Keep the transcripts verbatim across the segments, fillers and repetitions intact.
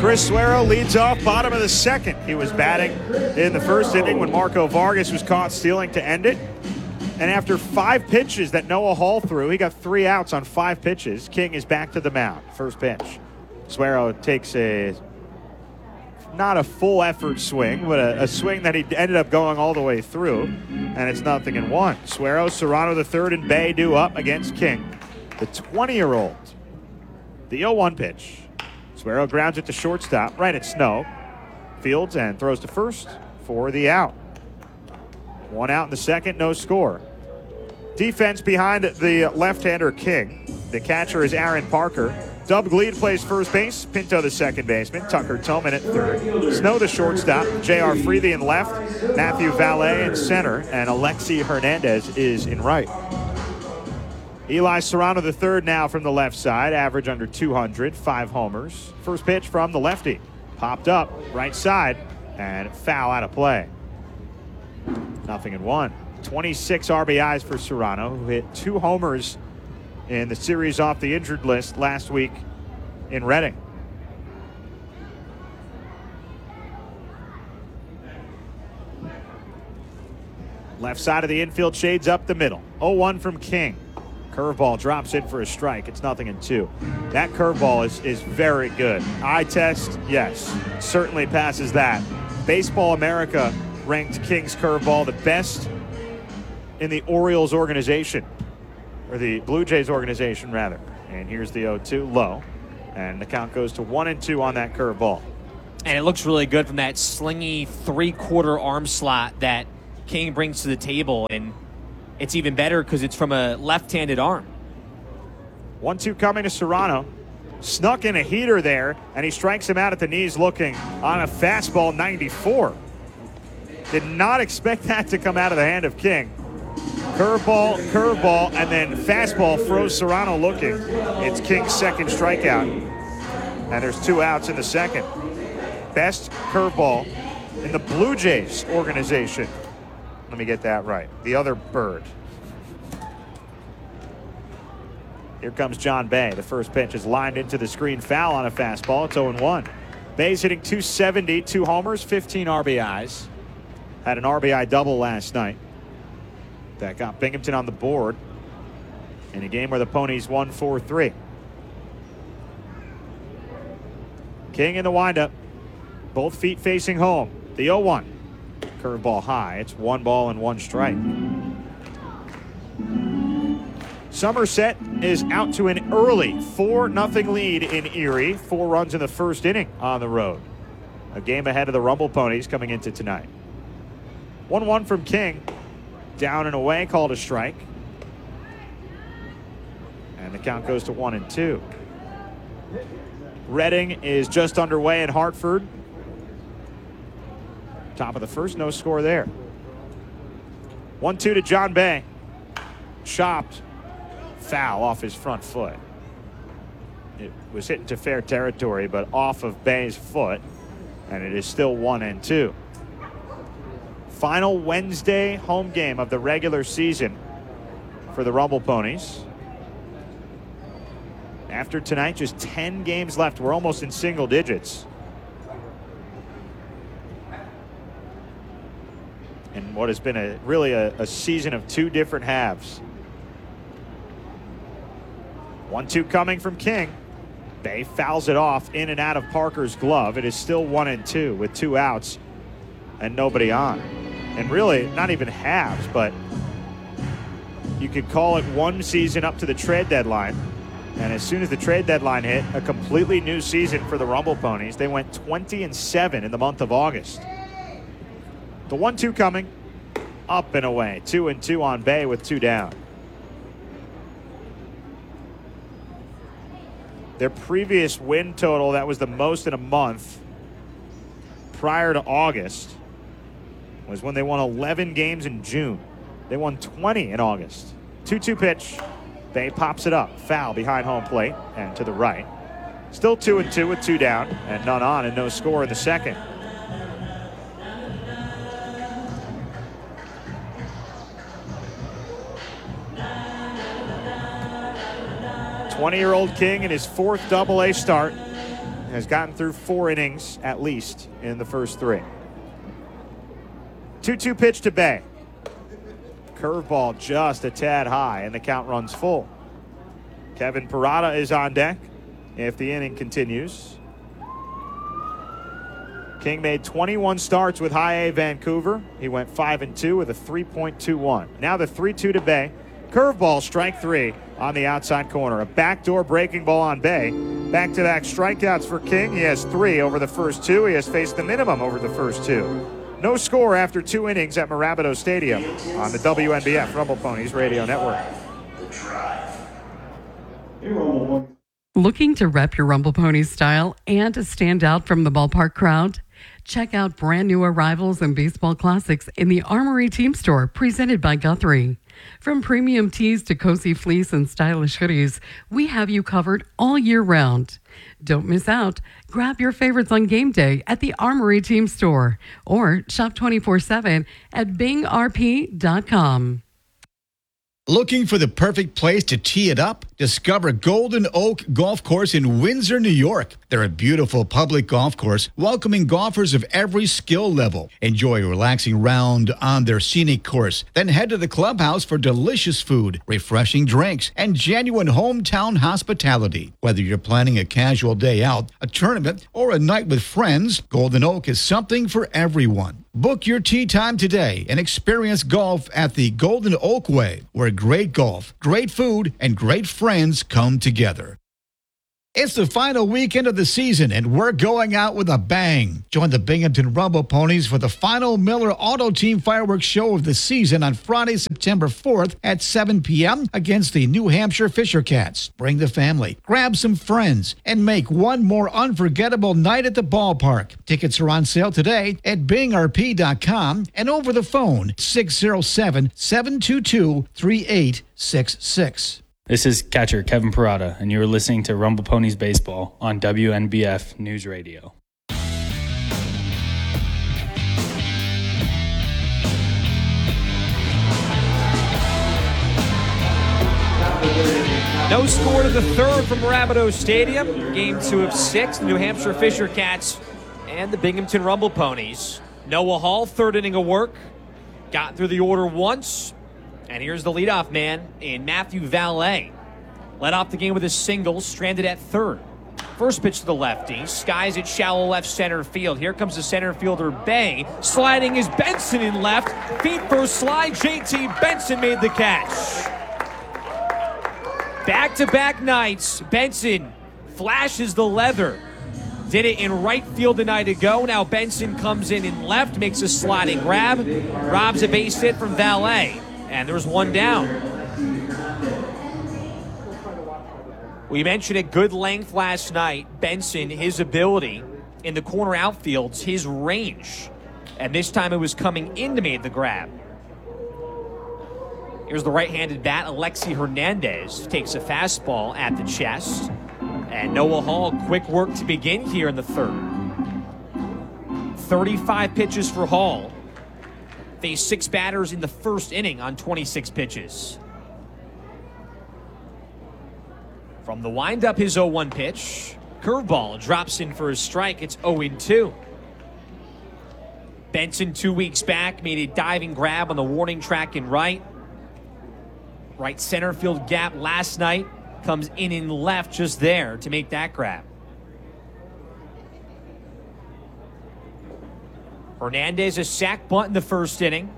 Chris Suero leads off bottom of the second. He was batting in the first inning when Marco Vargas was caught stealing to end it. And after five pitches that Noah Hall threw, he got three outs on five pitches. King is back to the mound. First pitch. Suero takes a, not a full effort swing, but a, a swing that he ended up going all the way through. And it's nothing in one. Suero, Serrano the third, and Bay due up against King, the twenty-year-old. The oh one pitch. Suero grounds it to shortstop, right at Snow. Fields and throws to first for the out. One out in the second, no score. Defense behind the left-hander King. The catcher is Aaron Parker. Dub Gleed plays first base. Pinto the second baseman. Tucker Tillman at third. Snow the shortstop. J R Freely in left. Matthew Valet in center. And Alexi Hernandez is in right. Eli Serrano the third now from the left side. Average under two hundred. Five homers. First pitch from the lefty. Popped up right side and foul out of play. Nothing in one. twenty-six R B Is for Serrano, who hit two homers in the series off the injured list last week in Reading. Left side of the infield, shades up the middle. oh one from King. Curveball drops in for a strike. It's nothing in two. That curveball is, is very good. Eye test, yes. Certainly passes that. Baseball America ranked King's curveball the best in the Orioles organization, or the Blue Jays organization, rather. And here's the oh two, low. And the count goes to one and two on that curveball. And it looks really good from that slingy three-quarter arm slot that King brings to the table. And it's even better because it's from a left-handed arm. one two coming to Serrano. Snuck in a heater there, and he strikes him out at the knees looking on a fastball ninety-four. Did not expect that to come out of the hand of King. Curveball, curveball, and then fastball froze Serrano looking. It's King's second strikeout. And there's two outs in the second. Best curveball in the Blue Jays organization. Let me get that right. The other bird. Here comes John Bay. The first pitch is lined into the screen, foul on a fastball. It's oh and one. Bay's hitting two seventy, two homers, fifteen R B Is. Had an R B I double last night. That got Binghamton on the board in a game where the Ponies won four three. King in the windup. Both feet facing home. The oh one. Curveball high. It's one ball and one strike. Somerset is out to an early four nothing lead in Erie. Four runs in the first inning on the road. A game ahead of the Rumble Ponies coming into tonight. one one from King. Down and away, called a strike. And the count goes to one and two. Reading is just underway in Hartford. Top of the first, no score there. one two to John Bay. Chopped. Foul off his front foot. It was hit into fair territory, but off of Bay's foot. And it is still one and two. Final Wednesday home game of the regular season for the Rumble Ponies. After tonight, just ten games left. We're almost in single digits. And what has been a really a, a season of two different halves. one two coming from King. Bay fouls it off in and out of Parker's glove. It is still one and two with two outs and nobody on. And really, not even halves, but you could call it one season up to the trade deadline. And as soon as the trade deadline hit, a completely new season for the Rumble Ponies. They went twenty and seven in the month of August. The one two coming, up and away. Two and two on Bay with two down. Their previous win total, that was the most in a month prior to August, was when they won eleven games in June. They won twenty in August. two two pitch. Bay pops it up. Foul behind home plate and to the right. Still two and two with two down and none on and no score in the second. twenty-year-old King in his fourth double A start has gotten through four innings at least in the first three. two two pitch to Bay. Curveball just a tad high, and the count runs full. Kevin Parada is on deck if the inning continues. King made twenty-one starts with High A Vancouver. He went five and two with a three point two one. Now the three two to Bay. Curveball, strike three on the outside corner. A backdoor breaking ball on Bay. Back-to-back strikeouts for King. He has three over the first two. He has faced the minimum over the first two. No score after two innings at Mirabito Stadium on the W N B F Rumble Ponies Radio Network. Looking to rep your Rumble Ponies style and to stand out from the ballpark crowd? Check out brand new arrivals and baseball classics in the Armory Team Store, presented by Guthrie. From premium tees to cozy fleece and stylish hoodies, we have you covered all year round. Don't miss out. Grab your favorites on game day at the Armory Team Store or shop twenty-four seven at bing r p dot com. Looking for the perfect place to tee it up? Discover Golden Oak Golf Course in Windsor, New York. They're a beautiful public golf course welcoming golfers of every skill level. Enjoy a relaxing round on their scenic course. Then head to the clubhouse for delicious food, refreshing drinks, and genuine hometown hospitality. Whether you're planning a casual day out, a tournament, or a night with friends, Golden Oak is something for everyone. Book your tee time today and experience golf at the Golden Oak Way, where great golf, great food, and great friends come together. It's the final weekend of the season, and we're going out with a bang. Join the Binghamton Rumble Ponies for the final Miller Auto Team fireworks show of the season on Friday, September fourth at seven p.m. against the New Hampshire Fisher Cats. Bring the family, grab some friends, and make one more unforgettable night at the ballpark. Tickets are on sale today at bing r p dot com and over the phone six oh seven, seven two two, three eight six six. This is catcher Kevin Parada, and you're listening to Rumble Ponies Baseball on W N B F News Radio. No score to the third from Mirabito Stadium. Game two of six, the New Hampshire Fisher Cats and the Binghamton Rumble Ponies. Noah Hall, third inning of work. Got through the order once. And here's the leadoff man in Matthew Valet. Led off the game with a single, stranded at third. First pitch to the lefty, skies it shallow left center field. Here comes the center fielder, Bay. Sliding is Benson in left. Feet first slide, J T Benson made the catch. Back-to-back nights, Benson flashes the leather. Did it in right field a night ago. Now Benson comes in in left, makes a sliding grab, robs a base hit from Valet. And there's one down. We mentioned at good length last night, Benson, his ability in the corner outfields, his range. And this time it was coming in to make the grab. Here's the right-handed bat, Alexi Hernandez, takes a fastball at the chest. And Noah Hall, quick work to begin here in the third. thirty-five pitches for Hall. Faced six batters in the first inning on twenty-six pitches. From the windup, his oh one pitch. Curveball drops in for a strike. It's oh two. Benson, two weeks back, made a diving grab on the warning track in right. Right center field gap last night. Comes in and left just there to make that grab. Hernandez, a sac bunt in the first inning.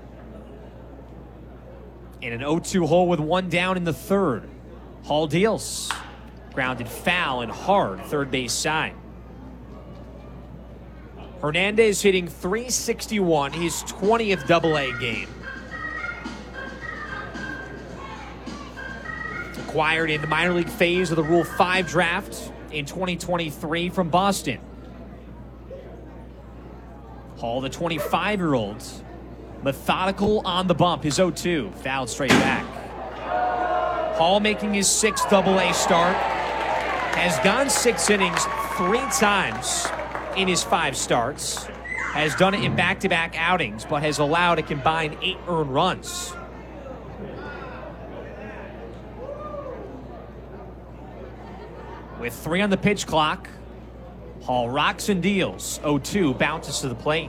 In an oh two hole with one down in the third. Hall deals. Grounded foul and hard, third base side. Hernandez hitting three sixty-one, his twentieth double A game. Acquired in the minor league phase of the Rule five draft in twenty twenty-three from Boston. Hall, the twenty-five-year-old, methodical on the bump. His oh two, fouled straight back. Hall making his sixth double A start. Has gone six innings three times in his five starts. Has done it in back-to-back outings, but has allowed a combined eight earned runs. With three on the pitch clock, Hall rocks and deals. oh two, bounces to the plate.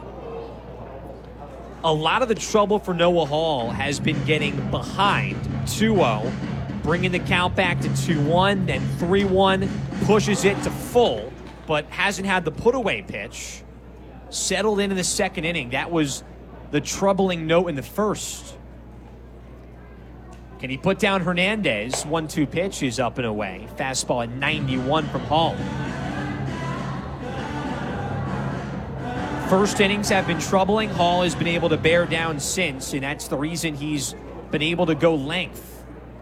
A lot of the trouble for Noah Hall has been getting behind two oh, bringing the count back to two one, then three one, pushes it to full, but hasn't had the put-away pitch. Settled in in the second inning. That was the troubling note in the first. Can he put down Hernandez? one two pitch is up and away. Fastball at ninety-one from Hall. First innings have been troubling. Hall has been able to bear down since, and that's the reason he's been able to go length.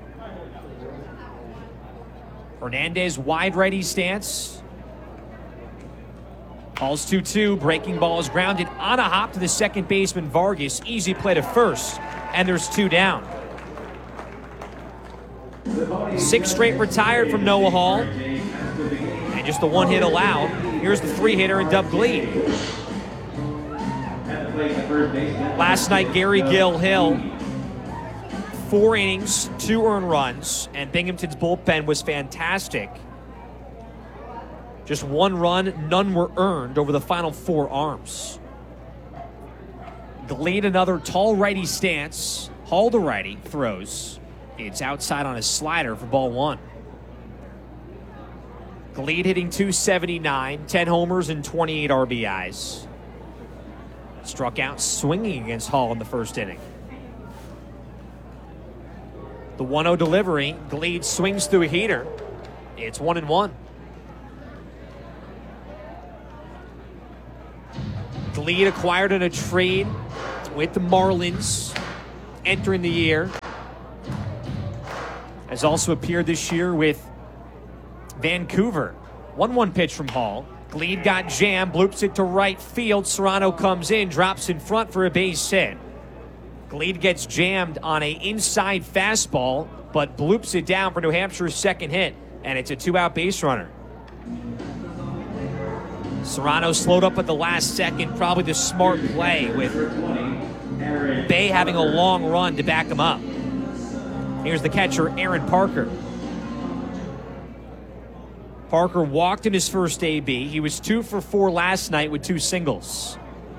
Hernandez wide righty stance. Hall's two two. Breaking ball is grounded on a hop to the second baseman Vargas. Easy play to first, and there's two down. Six straight retired from Noah Hall, and just the one hit allowed. Here's the three-hitter in Dub Gleed. Last night, Gary Gill Hill, four innings, two earned runs, and Binghamton's bullpen was fantastic. Just one run, none were earned over the final four arms. Gleed another tall righty stance. Hall to righty, throws. It's outside on a slider for ball one. Gleed hitting two seventy-nine, ten homers and twenty-eight R B Is. Struck out swinging against Hall in the first inning. The one oh delivery, Gleed swings through a heater. It's one and one. Gleed acquired in a trade with the Marlins entering the year. Has also appeared this year with Vancouver. one one pitch from Hall. Gleed got jammed, bloops it to right field. Serrano comes in, drops in front for a base hit. Gleed gets jammed on a inside fastball, but bloops it down for New Hampshire's second hit, and it's a two-out base runner. Serrano slowed up at the last second, probably the smart play with Bay having a long run to back him up. Here's the catcher, Aaron Parker. Parker walked in his first A B. He was two for four last night with two singles.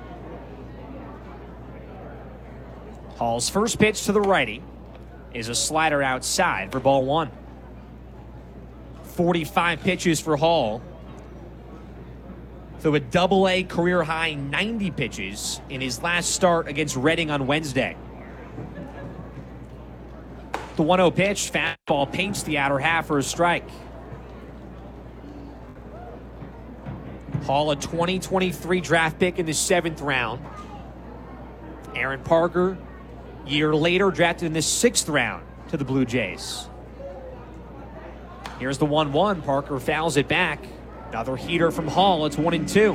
Hall's first pitch to the righty is a slider outside for ball one. forty-five pitches for Hall. Threw a double-A career-high ninety pitches in his last start against Reading on Wednesday. The one oh pitch, fastball paints the outer half for a strike. Hall, a twenty twenty-three draft pick in the seventh round. Aaron Parker, year later, drafted in the sixth round to the Blue Jays. Here's the one one. Parker fouls it back. Another heater from Hall. It's one and two.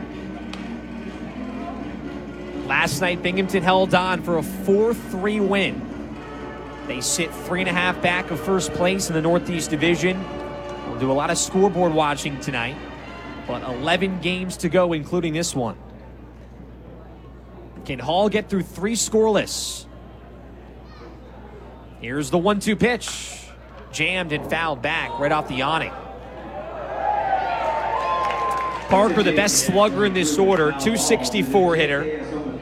Last night, Binghamton held on for a four three win. They sit three and a half back of first place in the Northeast Division. We'll do a lot of scoreboard watching tonight, but eleven games to go, including this one. Can Hall get through three scoreless? Here's the one two pitch. Jammed and fouled back right off the awning. Parker, the best slugger in this order, two sixty-four hitter.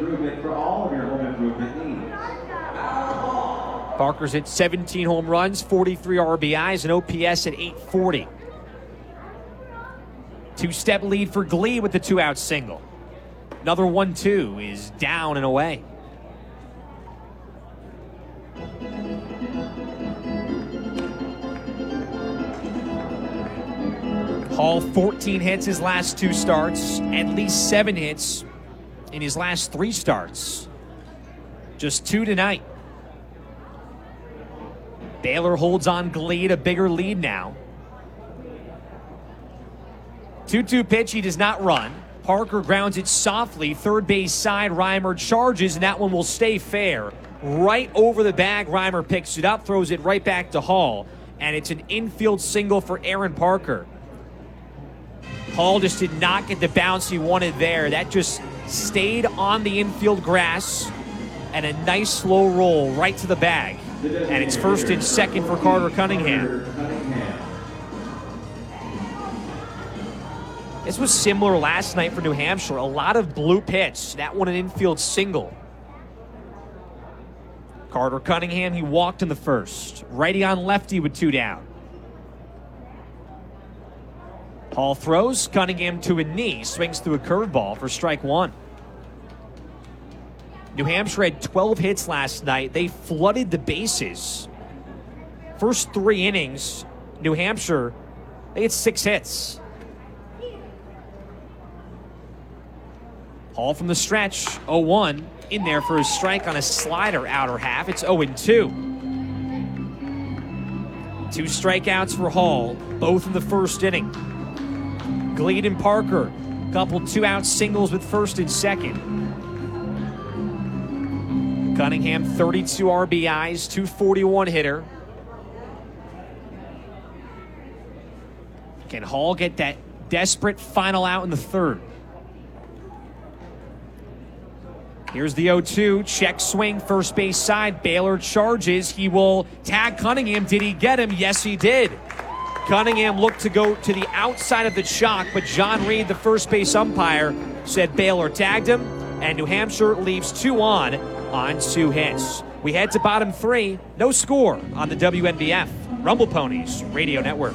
Parker's hit seventeen home runs, forty-three R B Is, and O P S at eight forty. Two-step lead for Gleed with the two-out single. Another one two is down and away. Hall, fourteen hits his last two starts, at least seven hits in his last three starts. Just two tonight. Baylor holds on Gleed, a bigger lead now. two two pitch, he does not run. Parker grounds it softly, third base side. Reimer charges, and that one will stay fair. Right over the bag, Reimer picks it up, throws it right back to Hall, and it's an infield single for Aaron Parker. Hall just did not get the bounce he wanted there. That just stayed on the infield grass, and a nice slow roll right to the bag. And it's first and second for Carter Cunningham. This was similar last night for New Hampshire. A lot of blue pitch. That one an infield single. Carter Cunningham, he walked in the first. Righty on lefty with two down. Hall throws. Cunningham to a knee. Swings through a curveball for strike one. New Hampshire had twelve hits last night. They flooded the bases. First three innings, New Hampshire, they had six hits. Hall from the stretch, oh one. In there for his strike on a slider outer half. It's oh two. Two strikeouts for Hall, both in the first inning. Gleed and Parker, couple two-out singles with first and second. Cunningham, thirty-two R B Is, two forty-one hitter. Can Hall get that desperate final out in the third? Here's the oh two, check swing, first base side. Baylor charges. He will tag Cunningham. Did he get him? Yes, he did. Cunningham looked to go to the outside of the chalk, but John Reed, the first base umpire, said Baylor tagged him, and New Hampshire leaves two on on two hits. We head to bottom three. No score on the W N B F Rumble Ponies Radio Network.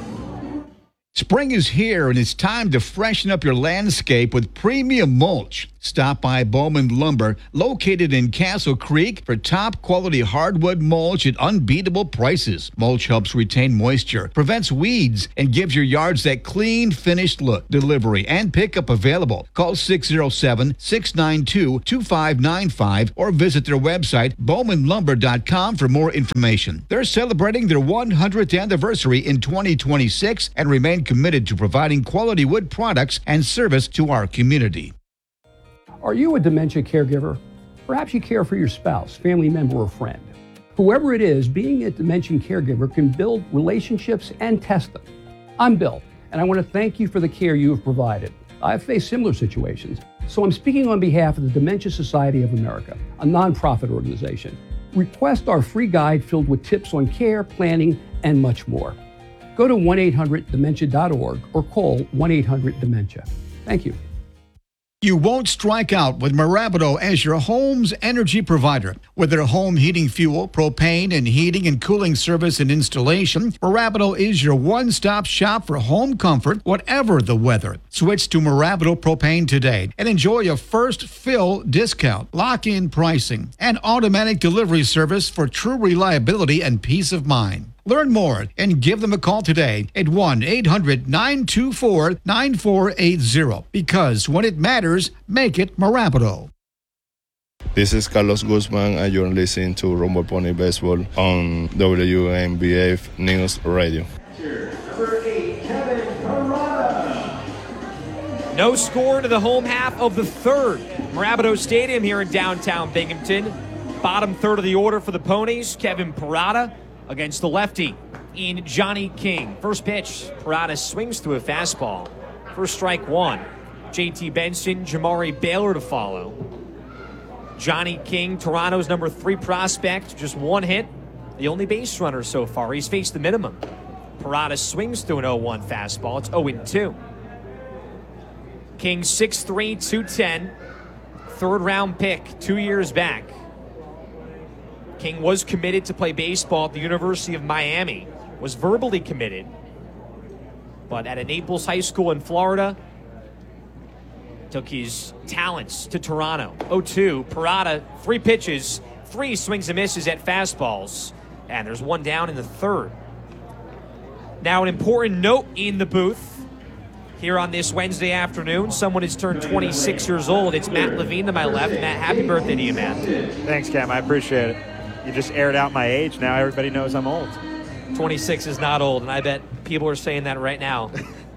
Spring is here, and it's time to freshen up your landscape with premium mulch. Stop by Bowman Lumber, located in Castle Creek, for top-quality hardwood mulch at unbeatable prices. Mulch helps retain moisture, prevents weeds, and gives your yards that clean, finished look. Delivery and pickup available. Call six oh seven, six nine two, two five nine five or visit their website, bowman lumber dot com, for more information. They're celebrating their one hundredth anniversary in twenty twenty-six and remain committed to providing quality wood products and service to our community. Are you a dementia caregiver? Perhaps you care for your spouse, family member, or friend. Whoever it is, being a dementia caregiver can build relationships and test them. I'm Bill, and I want to thank you for the care you have provided. I've faced similar situations, so I'm speaking on behalf of the Dementia Society of America, a nonprofit organization. Request our free guide filled with tips on care, planning, and much more. Go to one eight hundred dementia dot org or call one eight hundred dementia. Thank you. You won't strike out with Marabato as your home's energy provider. With their home heating fuel, propane, and heating and cooling service and installation, Marabato is your one-stop shop for home comfort, whatever the weather. Switch to Marabato Propane today and enjoy a first fill discount, lock-in pricing, and automatic delivery service for true reliability and peace of mind. Learn more and give them a call today at one eight hundred nine two four nine four eight zero. Because when it matters, make it Marabato. This is Carlos Guzman, and you're listening to Rumble Pony Baseball on W N B F News Radio. No score to the home half of the third. Marabato Stadium here in downtown Binghamton. Bottom third of the order for the Ponies. Kevin Parada against the lefty in Johnny King. First pitch, Parada swings through a fastball. First strike one. J T Benson, Jamari Baylor to follow. Johnny King, Toronto's number three prospect, just one hit. The only base runner so far. He's faced the minimum. Parada swings through an oh one fastball. It's oh two. King six three, two ten. Third round pick two years back. King was committed to play baseball at the University of Miami, was verbally committed, but at a Naples high school in Florida, took his talents to Toronto. oh two, Parada, three pitches, three swings and misses at fastballs, and there's one down in the third. Now, an important note in the booth here on this Wednesday afternoon. Someone has turned twenty-six years old. It's Matt Levine to my left. Matt, happy birthday to you, Matt. Thanks, Cam. I appreciate it. You just aired out my age. Now everybody knows I'm old. twenty-six is not old, and I bet people are saying that right now.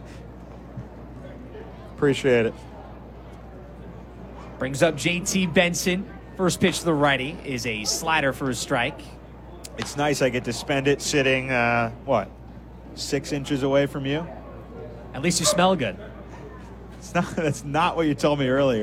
Appreciate it. Brings up J T Benson. First pitch to the righty is a slider for a strike. It's nice I get to spend it sitting, uh, what, six inches away from you? At least you smell good. It's not, that's not what you told me earlier.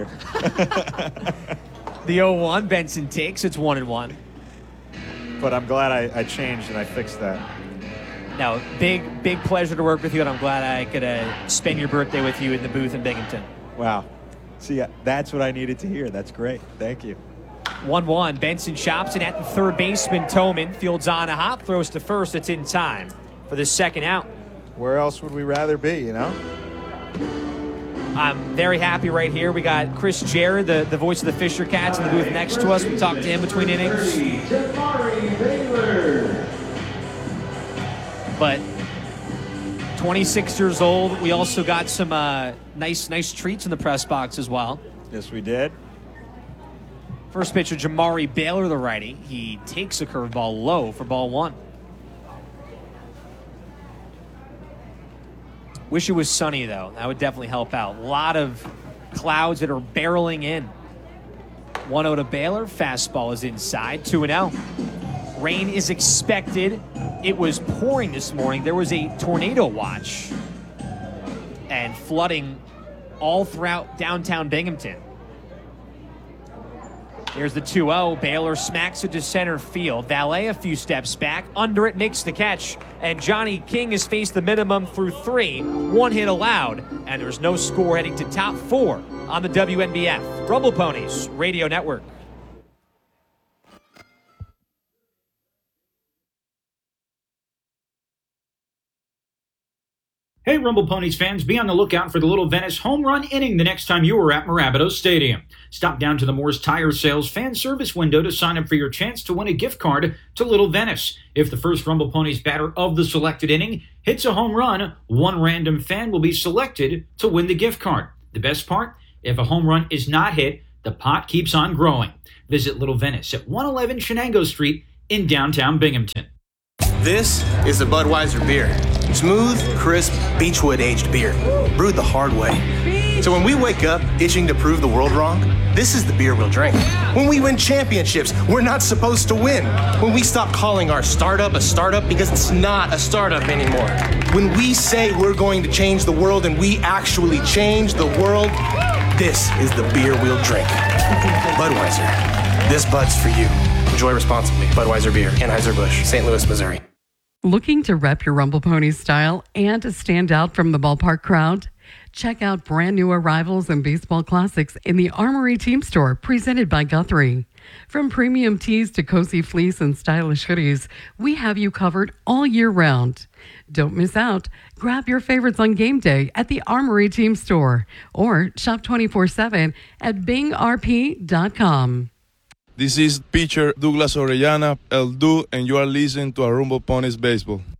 The oh one, Benson takes. It's one and one. But I'm glad I, I changed and I fixed that. No, big, big pleasure to work with you, and I'm glad I could uh, spend your birthday with you in the booth in Binghamton. Wow. See, that's what I needed to hear. That's great. Thank you. one one. Benson chops it at the third baseman, Toman. Fields on a hop, throws to first. It's in time for the second out. Where else would we rather be, you know? I'm very happy right here. We got Chris Jarrett, the, the voice of the Fisher Cats, in the booth next to us. We talked to him between innings. But twenty-six years old. We also got some uh, nice, nice treats in the press box as well. Yes, we did. First pitcher, Jamari Baylor, the righty. He takes a curveball low for ball one. Wish it was sunny, though. That would definitely help out. A lot of clouds that are barreling in. one oh to Baylor. Fastball is inside. two and oh. Rain is expected. It was pouring this morning. There was a tornado watch and flooding all throughout downtown Binghamton. Here's the two oh. Baylor smacks it to center field. Valet a few steps back. Under it, makes the catch. And Johnny King has faced the minimum through three. One hit allowed. And there's no score heading to top four on the W N B F Rumble Ponies Radio Network. Hey, Rumble Ponies fans, be on the lookout for the Little Venice home run inning the next time you are at Marabato Stadium. Stop down to the Moore's Tire Sales fan service window to sign up for your chance to win a gift card to Little Venice. If the first Rumble Ponies batter of the selected inning hits a home run, one random fan will be selected to win the gift card. The best part? If a home run is not hit, the pot keeps on growing. Visit Little Venice at one eleven Shenango Street in downtown Binghamton. This is the Budweiser beer. Smooth, crisp, Beechwood-aged beer, brewed the hard way. So when we wake up itching to prove the world wrong, this is the beer we'll drink. When we win championships, we're not supposed to win. When we stop calling our startup a startup because it's not a startup anymore. When we say we're going to change the world and we actually change the world, this is the beer we'll drink. Budweiser. This Bud's for you. Enjoy responsibly. Budweiser Beer, Anheuser-Busch, Saint Louis, Missouri. Looking to rep your Rumble Ponies style and to stand out from the ballpark crowd? Check out brand new arrivals and baseball classics in the Armory Team Store, presented by Guthrie. From premium tees to cozy fleece and stylish hoodies, we have you covered all year round. Don't miss out. Grab your favorites on game day at the Armory Team Store or shop twenty-four seven at bing r p dot com. This is pitcher Douglas Orellana, El Du, and you are listening to a Rumble Ponies Baseball.